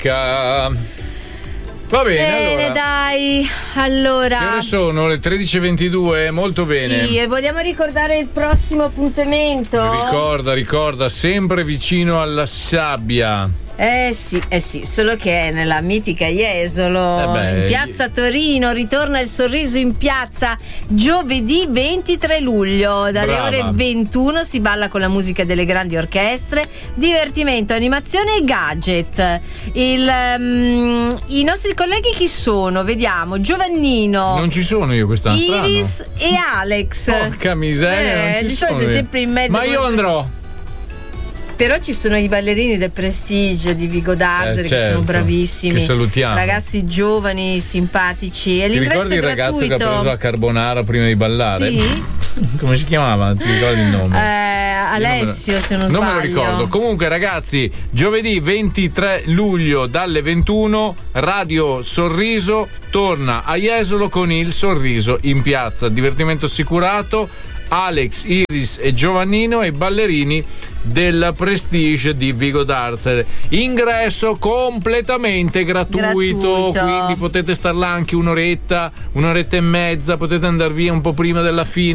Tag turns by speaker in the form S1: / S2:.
S1: musica. Va bene, allora.
S2: Dai, allora.
S1: Che ore sono? Le 13:22, molto bene.
S2: Sì, e vogliamo ricordare il prossimo appuntamento?
S1: Ricorda, sempre vicino alla sabbia.
S2: Sì, solo che è nella mitica Jesolo, in piazza Torino. Ritorna il Sorriso in piazza giovedì 23 luglio dalle ore 21. Si balla con la musica delle grandi orchestre, divertimento, animazione e gadget. I nostri colleghi chi sono? Vediamo. Giovannino.
S1: Non ci sono io quest'anno.
S2: Iris e Alex.
S1: Porca miseria, non ci
S2: di solito sei sempre in mezzo.
S1: Ma io andrò.
S2: Però ci sono i ballerini del Prestige di Vigo d'Arzere, che sono bravissimi.
S1: Che salutiamo.
S2: Ragazzi giovani, simpatici. E
S1: ti ricordi il ragazzo che ha preso la carbonara prima di ballare?
S2: Sì.
S1: Come si chiamava? Ti ricordi il nome?
S2: Alessio, se non sbaglio.
S1: Non me lo ricordo. Comunque, ragazzi, giovedì 23 luglio dalle 21, Radio Sorriso torna a Jesolo con il Sorriso in piazza. Divertimento assicurato. Alex, Iris e Giovannino e i ballerini del Prestige di Vigo d'Arzere. Ingresso completamente gratuito, quindi potete star là anche un'oretta e mezza, potete andare via un po' prima della fine.